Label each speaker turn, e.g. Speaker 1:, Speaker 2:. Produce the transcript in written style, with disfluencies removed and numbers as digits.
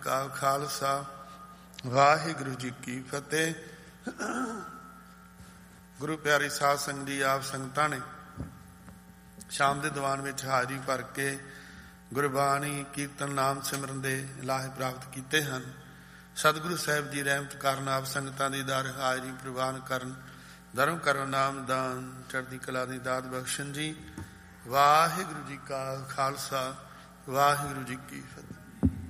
Speaker 1: ਕਾ ਖਾਲਸਾ, ਵਾਹਿਗੁਰੂ ਜੀ ਕੀ ਫਤਿਹ। ਗੁਰੂ ਪਿਆਰੀ ਸਾਧ ਸੰਗਤ ਜੀ, ਆਪ ਸੰਗਤਾਂ ਨੇ ਸ਼ਾਮ ਦੇ ਦੀਵਾਨ ਵਿੱਚ ਹਾਜ਼ਰੀ ਭਰ ਕੇ ਗੁਰਬਾਣੀ, ਕੀਰਤਨ, ਨਾਮ ਸਿਮਰਨ ਦੇ ਲਾਹੇ ਪ੍ਰਾਪਤ ਕੀਤੇ ਹਨ। ਸਤਿਗੁਰੂ ਸਾਹਿਬ ਜੀ ਰਹਿਮਤ ਕਰਨ, ਆਪ ਸੰਗਤਾਂ ਦੀ ਦਰ ਹਾਜ਼ਰੀ ਪ੍ਰਵਾਨ ਕਰਨ, ਧਰਮ ਕਰਨ, ਨਾਮ ਦਾਨ, ਚੜ੍ਹਦੀ ਕਲਾ ਦੀ ਦਾਤ ਬਖਸ਼ਣ ਜੀ। ਵਾਹਿਗੁਰੂ ਜੀ ਕਾ ਖਾਲਸਾ, ਵਾਹਿਗੁਰੂ ਜੀ ਕੀ ਫਤਿਹ।